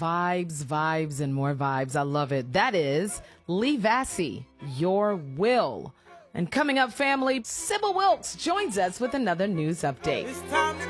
Vibes, vibes, and more vibes. I love it. That is Lee Vassy, Your Will. And coming up, family, Sybil Wilkes joins us with another news update.